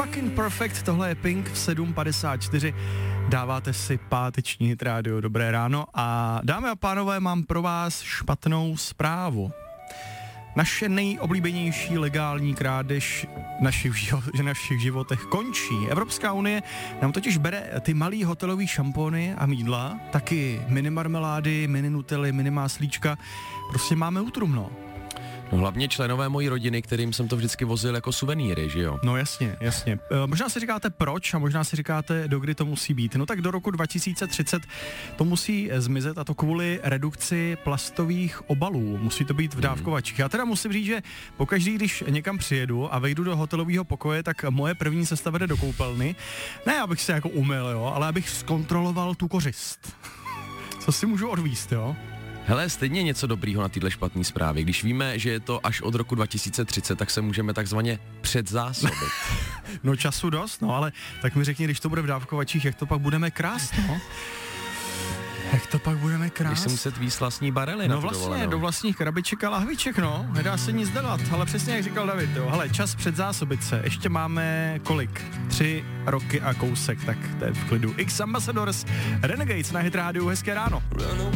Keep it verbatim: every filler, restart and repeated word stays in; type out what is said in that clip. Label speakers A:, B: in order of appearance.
A: Fucking Perfect, tohle je Pink v sedm padesát čtyři. Dáváte si páteční hit rádio, dobré ráno a dámy a pánové, mám pro vás špatnou zprávu. Naše nejoblíbenější legální krádež našich, v našich životech končí. Evropská unie nám totiž bere ty malý hotelový šampony a mýdla, taky mini marmelády, mini nutely, mini máslíčka. Prostě máme utrumno.
B: No, hlavně členové mojí rodiny, kterým jsem to vždycky vozil jako suvenýry, že jo?
A: No jasně, jasně. E, možná si říkáte proč a možná si říkáte, do kdy to musí být. No tak do roku dva tisíce třicet to musí zmizet a to kvůli redukci plastových obalů. Musí to být v dávkovačích. Já teda musím říct, že pokaždý, když někam přijedu a vejdu do hotelového pokoje, tak moje první cesta vede do koupelny. Ne, abych se jako umyl, jo, ale abych zkontroloval tu kořist. Co si můžu odvíst, jo?
B: Hele, stejně něco dobrýho na téhle špatné zprávě. Když víme, že je to až od roku dva tisíce třicet, tak se můžeme takzvaně předzásobit.
A: No času dost, no ale tak mi řekni, když to bude v dávkovačích, jak to pak budeme krást, no? Jak to pak budeme krást?
B: Když se muset víc vlastní barely
A: no
B: na
A: vlastně,
B: dovolenou.
A: do vlastních krabiček a lahviček, no. Nedá se nic dělat, ale přesně jak říkal David, jo. Hele, čas předzásobit se. Ještě máme kolik? Tři roky a kousek, tak to je v klidu. X Ambassadors, Renegades na Hit rádiu, hezké ráno.